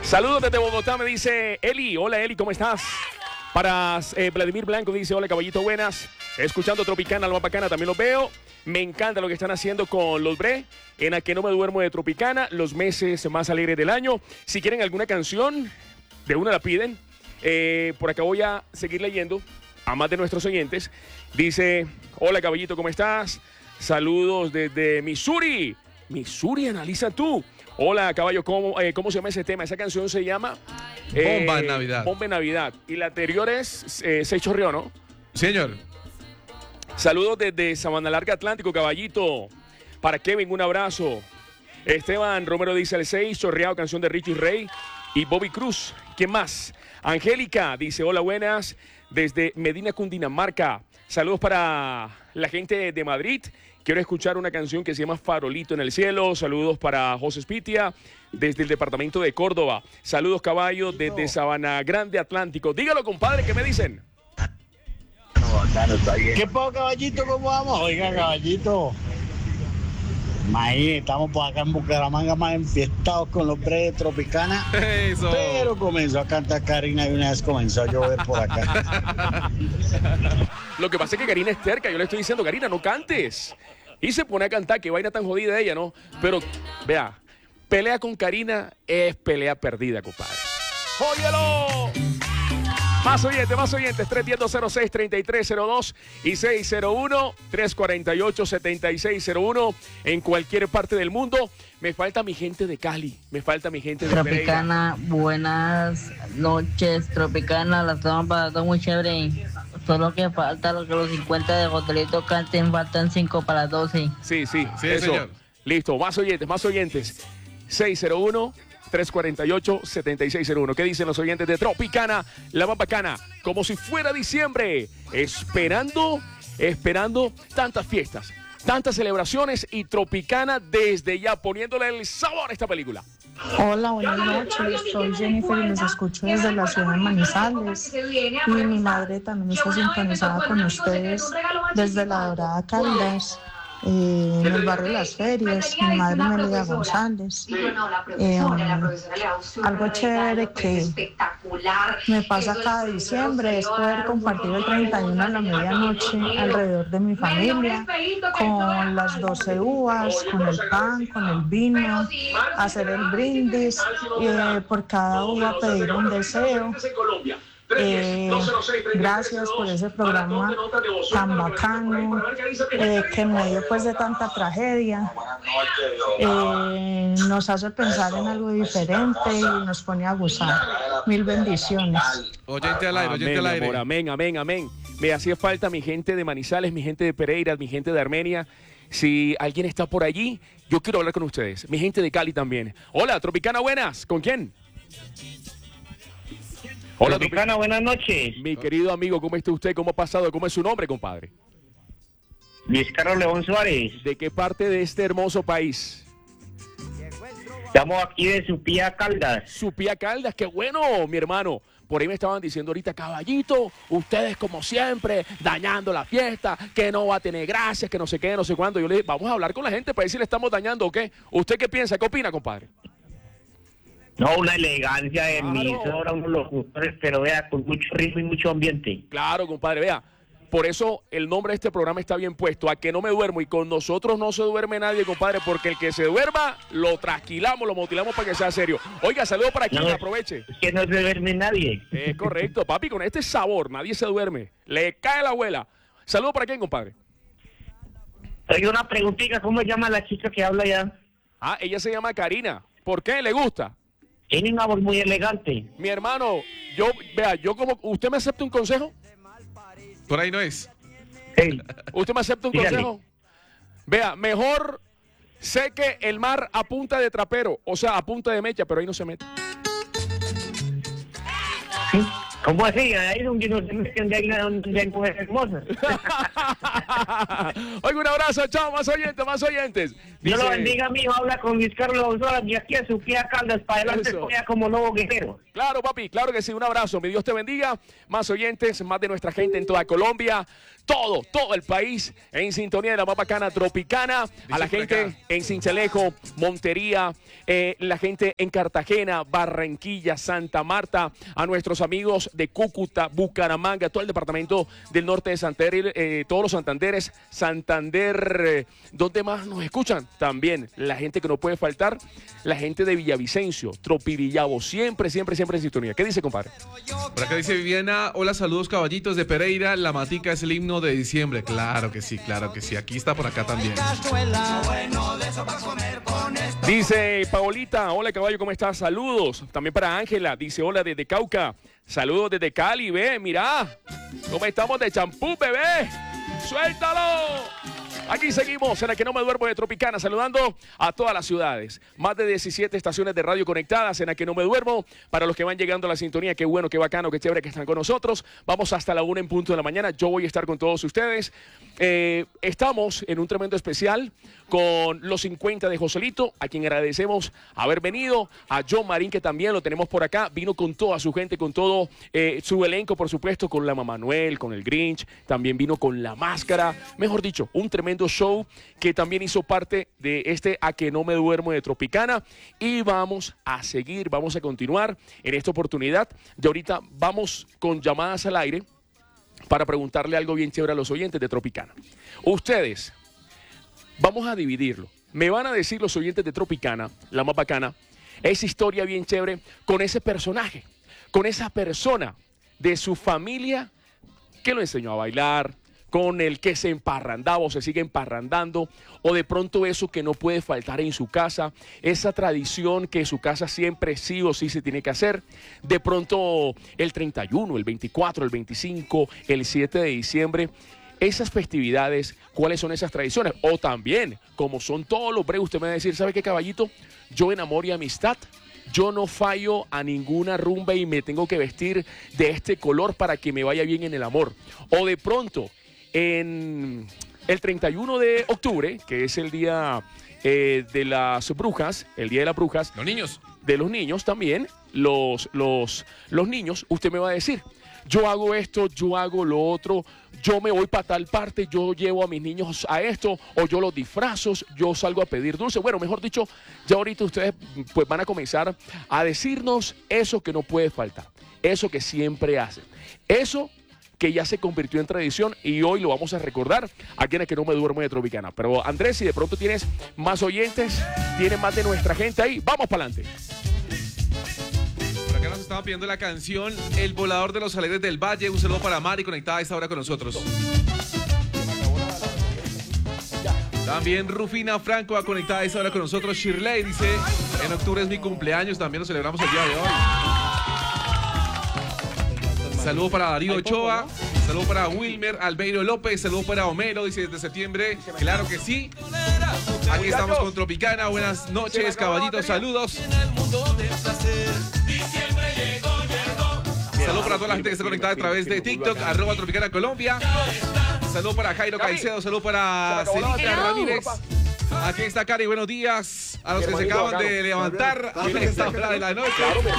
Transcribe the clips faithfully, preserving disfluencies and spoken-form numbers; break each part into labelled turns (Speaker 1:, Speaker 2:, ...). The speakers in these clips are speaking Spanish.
Speaker 1: Saludos desde Bogotá, me dice Eli. Hola Eli, ¿cómo estás? Para eh, Vladimir Blanco dice, hola caballito, buenas. Escuchando Tropicana, la más bacana, también los veo. Me encanta lo que están haciendo con los Bre. En A Que No Me Duermo de Tropicana, los meses más alegres del año. Si quieren alguna canción, de una la piden. Eh, por acá voy a seguir leyendo a más de nuestros oyentes. Dice, hola caballito, ¿cómo estás? Saludos desde Missouri. Missouri, analiza tú. Hola, caballo, ¿cómo, eh, ¿cómo se llama ese tema? Esa canción se llama...
Speaker 2: Eh, Bomba en Navidad.
Speaker 1: Bomba en Navidad. Y la anterior es eh, Se Chorreó, ¿no?
Speaker 2: Señor.
Speaker 1: Saludos desde Sabana Larga Atlántico, caballito. Para Kevin, un abrazo. Esteban Romero dice el seis, Chorreado, canción de Richie Ray. Y Bobby Cruz, ¿quién más? Angélica dice, hola, buenas. Desde Medina, Cundinamarca. Saludos para la gente de Madrid. Quiero escuchar una canción que se llama Farolito en el Cielo. Saludos para José Spitia, desde el departamento de Córdoba. Saludos, caballo, desde Sabana Grande Atlántico. Dígalo, compadre, ¿qué me dicen?
Speaker 3: ¿Qué pasa, caballito? ¿Cómo vamos? Oiga, caballito. Imagínate, estamos por acá en Bucaramanga más enfiestados con los Bre de Tropicana.
Speaker 2: Eso.
Speaker 3: Pero comenzó a cantar Karina y una vez comenzó a llover por acá.
Speaker 1: Lo que pasa es que Karina es terca. Yo le estoy diciendo, Karina, no cantes. Y se pone a cantar, qué vaina tan jodida ella, ¿no? Pero, vea, pelea con Karina es pelea perdida, compadre. ¡Óyelo! Más oyentes, más oyentes, tres uno cero, cero seis, tres tres cero dos y seis cero uno, tres cuatro ocho, siete seis cero uno en cualquier parte del mundo. Me falta mi gente de Cali, me falta mi gente de
Speaker 4: Tropicana, Pereira. Buenas noches, Tropicana, la estamos pasando muy chévere. Solo que falta lo que los cincuenta de Hotelito canten, faltan cinco para las doce.
Speaker 1: Sí, sí,
Speaker 2: sí,
Speaker 1: eso.
Speaker 2: Señor.
Speaker 1: Listo, más oyentes, más oyentes. seis cero uno, tres cuatro ocho, siete seis cero uno. ¿Qué dicen los oyentes de Tropicana, la más bacana? Como si fuera diciembre, esperando, esperando tantas fiestas, tantas celebraciones y Tropicana desde ya poniéndole el sabor a esta película.
Speaker 5: Hola, buenas noches, soy Jennifer y los escucho desde la ciudad de Manizales y mi madre también está sintonizada con ustedes desde la Dorada Caldas. Eh, en el barrio de Las Ferias, mi madre Melida González. Eh, um, algo chévere que me pasa cada diciembre es poder compartir el treinta y uno a la medianoche alrededor de mi familia, con las doce uvas, con el pan, con el vino, hacer el brindis, eh, por cada uva pedir un deseo. Eh, gracias por ese programa tan bacano, eh, que en medio pues de tanta tragedia eh, nos hace pensar en algo diferente y nos pone a gozar. Mil bendiciones.
Speaker 2: Oyente al aire, oyente
Speaker 1: amén,
Speaker 2: al aire.
Speaker 1: Amor, amén, amén, amén. Me hacía falta mi gente de Manizales, mi gente de Pereira, mi gente de Armenia. Si alguien está por allí, yo quiero hablar con ustedes. Mi gente de Cali también. Hola, Tropicana, buenas. ¿Con quién?
Speaker 6: Hola, Tropicana, buenas noches.
Speaker 1: Mi querido amigo, ¿cómo está usted? ¿Cómo ha pasado? ¿Cómo es su nombre, compadre?
Speaker 6: Luis Carlos León Suárez.
Speaker 1: ¿De qué parte de este hermoso país?
Speaker 6: Estamos aquí de Supía Caldas.
Speaker 1: Supía Caldas, qué bueno, mi hermano. Por ahí me estaban diciendo ahorita, caballito, ustedes como siempre, dañando la fiesta, que no va a tener gracias, que no sé qué, no sé cuándo. Yo le dije, vamos a hablar con la gente para ver si le estamos dañando o qué. ¿Usted qué piensa? ¿Qué opina, compadre?
Speaker 6: No, una elegancia de
Speaker 1: Claro.
Speaker 6: mis ahora unos locutores, pero vea, con mucho ritmo y mucho ambiente.
Speaker 1: Claro, compadre, vea. Por eso el nombre de este programa está bien puesto, A Que No Me Duermo. Y con nosotros no se duerme nadie, compadre, porque el que se duerma, lo trasquilamos, lo motilamos para que sea serio. Oiga, saludo para quien
Speaker 6: No,
Speaker 1: aproveche.
Speaker 6: Es que no se duerme nadie.
Speaker 1: Es correcto, papi, con este sabor, nadie se duerme. Le cae la abuela. Saludo para quién, compadre.
Speaker 6: Oiga, una preguntita, ¿cómo se llama la chica que habla ya?
Speaker 1: Ah, ella se llama Karina. ¿Por qué? ¿Le gusta?
Speaker 6: Tiene una voz muy elegante.
Speaker 1: Mi hermano, yo, vea, yo como, ¿usted me acepta un consejo?
Speaker 2: Por ahí no es.
Speaker 6: Hey,
Speaker 1: ¿Usted me acepta un
Speaker 6: dígale.
Speaker 1: consejo? Vea, mejor seque el mar a punta de trapero, o sea, a punta de mecha, pero ahí no se mete.
Speaker 6: ¿Sí? ¿Cómo así? Ahí es un donde hay, donde hay mujeres hermosas.
Speaker 1: Oiga, un abrazo, chao, más oyentes, más oyentes. Dice...
Speaker 6: Dios lo bendiga, mijo, habla con Luis Carlos González y aquí a su tía Caldas, para adelante, estoy como nuevo guerrero.
Speaker 1: Claro, papi, claro que sí, un abrazo, mi Dios te bendiga. Más oyentes, más de nuestra gente en toda Colombia, todo, todo el país en sintonía de la más bacana Tropicana. Dice a la gente acá en Sincelejo, Montería, eh, la gente en Cartagena, Barranquilla, Santa Marta, a nuestros amigos de Cúcuta, Bucaramanga, todo el departamento del norte de Santander, eh, todos los Santanderes, Santander, eh, ¿dónde más nos escuchan? También la gente que no puede faltar, la gente de Villavicencio, Tropivillavo, siempre, siempre, siempre en sintonía. ¿Qué dice, compadre?
Speaker 2: Por acá dice Viviana, hola, saludos caballitos de Pereira, la matica es el himno de diciembre. Claro que sí, claro que sí, aquí está por acá también.
Speaker 1: Dice Paolita, hola caballo, ¿cómo estás? Saludos. También para Ángela, dice hola desde Cauca. Saludos desde Cali, ve, mira. ¿Cómo estamos de champú, bebé? ¡Suéltalo! Aquí seguimos en la que no me duermo de Tropicana, saludando a todas las ciudades. Más de diecisiete estaciones de radio conectadas en la que no me duermo. Para los que van llegando a la sintonía, qué bueno, qué bacano, qué chévere que están con nosotros. Vamos hasta la una en punto de la mañana. Yo voy a estar con todos ustedes. Eh, estamos en un tremendo especial con los cincuenta de Joselito, a quien agradecemos haber venido. A John Marín, que también lo tenemos por acá. Vino con toda su gente, con todo eh, su elenco, por supuesto, con la Mamá Noel, con el Grinch. También vino con La Máscara. Mejor dicho, un tremendo show que también hizo parte de este A que no me duermo de Tropicana. Y vamos a seguir, vamos a continuar en esta oportunidad. Y ahorita vamos con llamadas al aire para preguntarle algo bien chévere a los oyentes de Tropicana. Ustedes, vamos a dividirlo. Me van a decir los oyentes de Tropicana, la más bacana, esa historia bien chévere con ese personaje, con esa persona de su familia que lo enseñó a bailar, con el que se emparrandaba o se sigue emparrandando, o de pronto eso que no puede faltar en su casa, esa tradición que en su casa siempre sí o sí se tiene que hacer, de pronto el treinta y uno, el veinticuatro, el veinticinco, el siete de diciembre, esas festividades, ¿cuáles son esas tradiciones? O también, como son todos los breves, usted me va a decir, ¿sabe qué, caballito? Yo en amor y amistad, yo no fallo a ninguna rumba y me tengo que vestir de este color para que me vaya bien en el amor. O de pronto, en el treinta y uno de octubre, que es el día eh, de las brujas, el día de las brujas.
Speaker 2: Los niños.
Speaker 1: De los niños también, los, los, los niños, usted me va a decir, yo hago esto, yo hago lo otro, yo me voy para tal parte, yo llevo a mis niños a esto, o yo los disfrazo, yo salgo a pedir dulce. Bueno, mejor dicho, ya ahorita ustedes pues van a comenzar a decirnos eso que no puede faltar, eso que siempre hacen, eso que ya se convirtió en tradición y hoy lo vamos a recordar aquí en el que no me duermo de Tropicana. Pero Andrés, si de pronto tienes más oyentes, tienes más de nuestra gente ahí, vamos para adelante.
Speaker 2: Por acá nos estaba pidiendo la canción El Volador de los Alegres del Valle. Un saludo para Mari, conectada a esta hora con nosotros. También Rufina Franco va conectada a esta hora con nosotros. Shirley dice, en octubre es mi cumpleaños, también lo celebramos el día de hoy. Saludo para Darío Ochoa, saludo para Wilmer Albeiro López, saludo para Homero, dice desde septiembre, claro que sí. Aquí estamos con Tropicana, buenas noches, caballitos, saludos. Saludo para toda la gente que está conectada a través de TikTok, arroba Tropicana Colombia. Saludo para Jairo Caicedo, saludo para Celita Ramírez. Aquí está Cari, buenos días a los que se acaban de levantar a esta hora de la noche.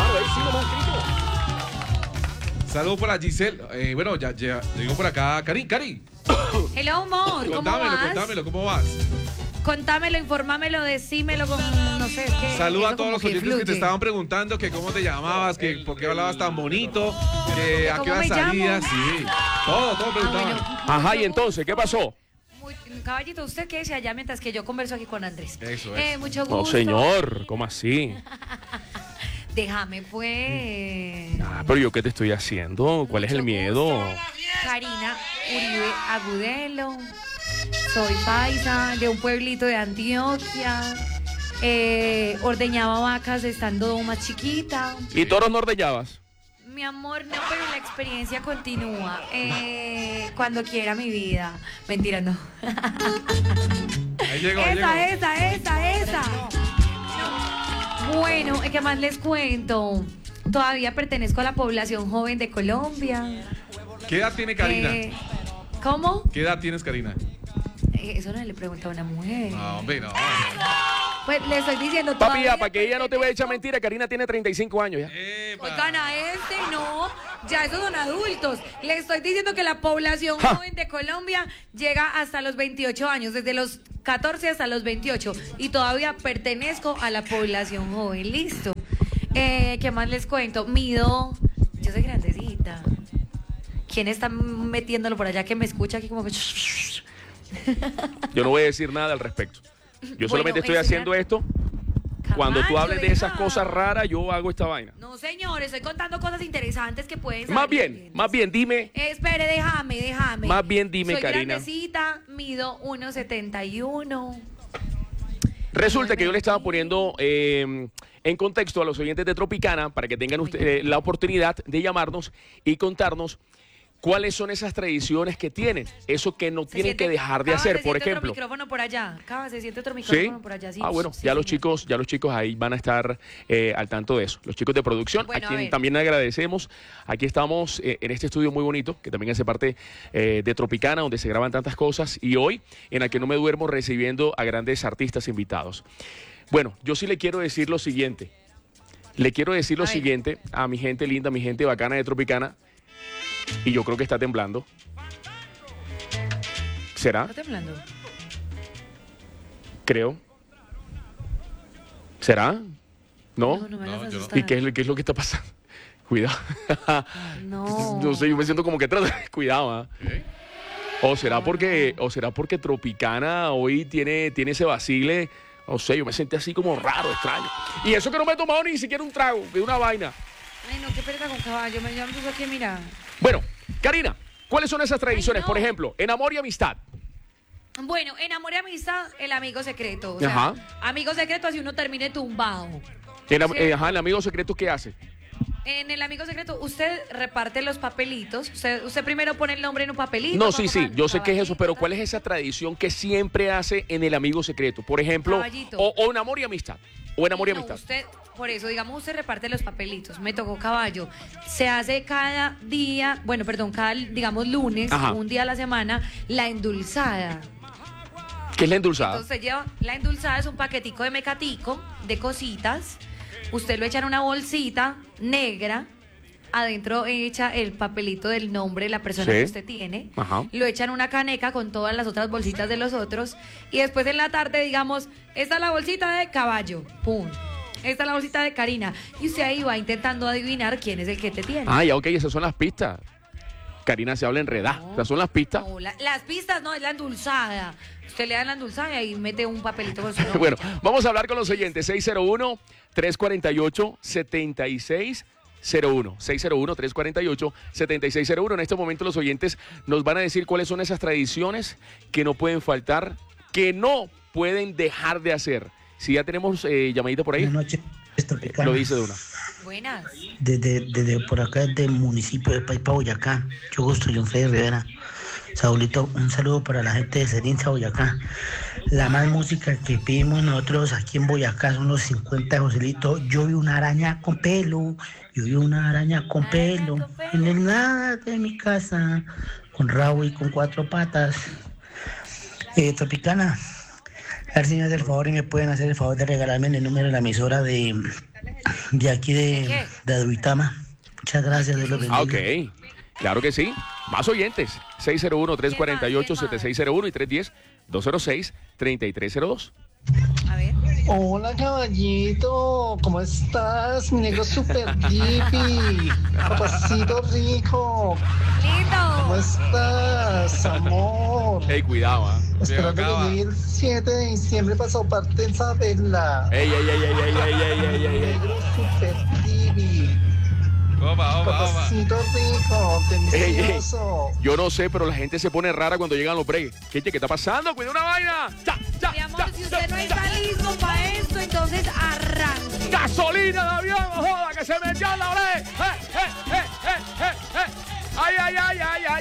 Speaker 2: Saludos para Giselle. Eh, bueno, ya, ya llegó por acá. Cari, Cari.
Speaker 7: Hello, amor. ¿Cómo
Speaker 2: contámelo,
Speaker 7: vas?
Speaker 2: contámelo, ¿cómo vas?
Speaker 7: Contámelo, informámelo, decímelo con, no sé, es que...
Speaker 2: Saluda a todos los
Speaker 7: que
Speaker 2: oyentes
Speaker 7: fluye.
Speaker 2: que te estaban preguntando que cómo te llamabas, que por qué hablabas tan bonito, que a qué
Speaker 7: ¿Cómo
Speaker 2: hora
Speaker 7: me
Speaker 2: salías,
Speaker 7: llamo?
Speaker 2: sí. Todo, todo preguntaban.
Speaker 7: Ah, bueno.
Speaker 1: Ajá, y entonces, ¿qué pasó?
Speaker 7: Muy- caballito, usted quédese allá mientras que yo converso aquí con Andrés.
Speaker 2: Eso es.
Speaker 7: Eh, mucho gusto.
Speaker 1: No, señor, ¿cómo así?
Speaker 7: Déjame, pues.
Speaker 1: Ah, pero yo qué te estoy haciendo, ¿cuál es el miedo?
Speaker 7: Karina Uribe Agudelo. Soy paisa de un pueblito de Antioquia. Eh, ordeñaba vacas estando más chiquita.
Speaker 1: ¿Y toros no ordeñabas?
Speaker 7: Mi amor, no, pero la experiencia continúa. Eh, cuando quiera mi vida. Mentira, no.
Speaker 2: Ahí llegó, ahí llegó.
Speaker 7: Esa, esa, esa, esa. Bueno, ¿qué más les cuento? todavía pertenezco a la población joven de Colombia.
Speaker 2: ¿Qué edad tiene Karina?
Speaker 7: Eh, ¿Cómo?
Speaker 2: ¿Qué edad tienes, Karina?
Speaker 7: Eh, Eso no le pregunta a una mujer.
Speaker 2: No, hombre, no.
Speaker 7: Pues le estoy diciendo
Speaker 1: Papi,
Speaker 7: todavía
Speaker 1: ya, para que ella no te vaya a echar
Speaker 7: pertenezco-
Speaker 1: mentira, Karina tiene treinta y cinco años ya.
Speaker 2: Epa.
Speaker 7: Oigan a este, no, ya esos son adultos. Le estoy diciendo que la población
Speaker 1: Ja.
Speaker 7: joven de Colombia llega hasta los veintiocho años, desde los catorce hasta los veintiocho. Y todavía pertenezco a la población joven, listo. Eh, ¿Qué más les cuento? Mido, yo soy grandecita. ¿Quién está metiéndolo por allá que me escucha aquí como que...
Speaker 1: Yo no voy a decir nada al respecto. Yo solamente
Speaker 7: Bueno,
Speaker 1: estoy haciendo
Speaker 7: enseñar-
Speaker 1: esto. Cuando tú
Speaker 7: Camacho,
Speaker 1: hables de esas
Speaker 7: deja.
Speaker 1: cosas raras, yo hago esta vaina.
Speaker 7: No, señor, estoy contando cosas interesantes que pueden saber.
Speaker 1: Más bien, más bien, dime.
Speaker 7: Eh, espere, déjame, déjame.
Speaker 1: Más bien dime,
Speaker 7: Soy
Speaker 1: Karina.
Speaker 7: grandecita, mido uno setenta y uno.
Speaker 1: Resulta que yo le estaba poniendo eh, en contexto a los oyentes de Tropicana para que tengan usted, eh, la oportunidad de llamarnos y contarnos cuáles son esas tradiciones que tienen, eso que no
Speaker 7: Se
Speaker 1: tienen
Speaker 7: siente-
Speaker 1: que dejar de
Speaker 7: Cabas,
Speaker 1: hacer,
Speaker 7: se
Speaker 1: por
Speaker 7: siente
Speaker 1: ejemplo.
Speaker 7: Otro micrófono por allá. Cabas, se siente otro
Speaker 1: ¿Sí?
Speaker 7: micrófono por allá. Sí.
Speaker 1: Ah, bueno,
Speaker 7: Sí,
Speaker 1: ya los
Speaker 7: señor.
Speaker 1: chicos, ya los chicos ahí van a estar eh, al tanto de eso. Los chicos de producción,
Speaker 7: Bueno,
Speaker 1: a
Speaker 7: a
Speaker 1: quien
Speaker 7: ver.
Speaker 1: también agradecemos. Aquí estamos eh, en este estudio muy bonito, que también hace parte eh, de Tropicana, donde se graban tantas cosas. Y hoy, en la que no me duermo, recibiendo a grandes artistas invitados. Bueno, yo sí le quiero decir lo siguiente. Le quiero decir lo
Speaker 7: A ver.
Speaker 1: siguiente a mi gente linda, mi gente bacana de Tropicana. Y yo creo que está temblando. ¿Será?
Speaker 7: ¿Está temblando?
Speaker 1: Creo. ¿Será? ¿No?
Speaker 7: No, no me
Speaker 2: No,
Speaker 7: hagas
Speaker 2: yo no.
Speaker 7: asustar.
Speaker 1: ¿Y qué es, lo- qué es lo que está pasando? Cuidado.
Speaker 7: No.
Speaker 1: No sé, yo me siento como que atrás. Cuidado, ¿ah?
Speaker 2: ¿Qué?
Speaker 1: O será porque, o será porque Tropicana hoy tiene, tiene ese vacile. No sé, yo me sentí así como raro, extraño. Y eso que no me he tomado ni siquiera un trago, de una vaina.
Speaker 7: Ay, no, qué pereza con caballo. Me llamo aquí, mira.
Speaker 1: Bueno, Karina, ¿cuáles son esas tradiciones?
Speaker 7: no.
Speaker 1: Por ejemplo, en amor y amistad.
Speaker 7: Bueno, en amor y amistad, el amigo secreto. O sea,
Speaker 1: Ajá.
Speaker 7: amigo secreto, así uno termine tumbado.
Speaker 1: En, am-
Speaker 7: Sí.
Speaker 1: eh, ajá, el amigo secreto, ¿qué hace?
Speaker 7: En el amigo secreto, usted reparte los papelitos. Usted, usted primero pone el nombre en un papelito.
Speaker 1: No,
Speaker 7: pa,
Speaker 1: sí,
Speaker 7: pa,
Speaker 1: sí,
Speaker 7: pa,
Speaker 1: yo sé qué es eso, pero
Speaker 7: caballito,
Speaker 1: ¿cuál es esa tradición que siempre hace en el amigo secreto? Por ejemplo,
Speaker 7: Caballito.
Speaker 1: o, o en amor y amistad. O en amor y
Speaker 7: No,
Speaker 1: amistad.
Speaker 7: usted, por eso, digamos, usted reparte los papelitos. Me tocó caballo. Se hace cada día, bueno, perdón, cada, digamos, lunes,
Speaker 1: Ajá.
Speaker 7: un día a la semana, la endulzada.
Speaker 1: ¿Qué es la endulzada?
Speaker 7: Entonces lleva, la endulzada es un paquetico de mecatico, de cositas. Usted lo echa en una bolsita negra. Adentro echa el papelito del nombre de la persona
Speaker 1: Sí.
Speaker 7: que usted tiene.
Speaker 1: Ajá.
Speaker 7: Lo echa en una caneca con todas las otras bolsitas de los otros. Y después en la tarde, digamos, esta es la bolsita de caballo. Pum. Esta es la bolsita de Karina. Y usted ahí va intentando adivinar quién es el que te tiene.
Speaker 1: Ah, ya, ok, esas son las pistas. Karina se habla enredada.
Speaker 7: No.
Speaker 1: Esas son las pistas.
Speaker 7: No, la- las pistas no, es la endulzada. Usted le da la endulzada y ahí mete un papelito con su nombre.
Speaker 1: Bueno, vamos a hablar con los oyentes. seis cero uno, tres cuatro ocho, siete seis cero uno. seis cero uno, tres cuatro ocho, siete seis cero uno. En este momento los oyentes nos van a decir cuáles son esas tradiciones que no pueden faltar, que no pueden dejar de hacer. Si ya tenemos eh, llamadita por ahí,
Speaker 8: Buenas noches, Tropicana.
Speaker 1: lo dice de una.
Speaker 7: Buenas.
Speaker 8: Desde, desde por acá, del municipio de Paipa, Boyacá. Yo gusto, John Freddy Rivera. Saulito, un saludo para la gente de Serinza, Boyacá. La más música que pedimos nosotros aquí en Boyacá son los cincuenta de Joselito. Yo vi una araña con pelo, yo vi una araña con
Speaker 7: Araña
Speaker 8: pelo
Speaker 7: con pelo.
Speaker 8: en el nada de mi casa, con rabo y con cuatro patas. Eh, Tropicana, a ver si me hacen el favor y me pueden hacer el favor de regalarme el número de la emisora de, de aquí
Speaker 7: ¿De
Speaker 8: de,
Speaker 7: qué?
Speaker 8: de Aduitama. Muchas gracias, Dios los bendiga.
Speaker 1: Ah, ok. Claro que sí. Más oyentes. seis cero uno, tres cuatro ocho, siete seis cero uno y tres uno cero, dos cero seis, tres tres cero dos.
Speaker 7: A ver.
Speaker 9: Hola caballito, ¿cómo estás? Mi negro super dipi, papacito rico, ¿cómo
Speaker 7: Lindo.
Speaker 9: estás, amor?
Speaker 1: Ey, cuidado, ¿ah?
Speaker 9: Esperando
Speaker 2: acaba.
Speaker 9: que llegue el siete de diciembre para soparte en Sabela.
Speaker 1: Ey, ey, ey, ey, ey, ey, ey, ey, ey, ey.
Speaker 9: Negro super divi,
Speaker 2: Opa, opa, opa.
Speaker 9: papacito rico,
Speaker 1: Ey, ey.
Speaker 9: delicioso.
Speaker 1: Yo no sé, pero la gente se pone rara cuando llegan los breaks. ¿Qué, ¿Qué está pasando? ¡Cuida una vaina! ¡Ya, ya,
Speaker 7: Mi amor,
Speaker 1: ya,
Speaker 7: si
Speaker 1: ya,
Speaker 7: usted no
Speaker 1: ya!
Speaker 7: está listo para esto, entonces arranque.
Speaker 1: ¡Gasolina de avión! ¡No joda, que se me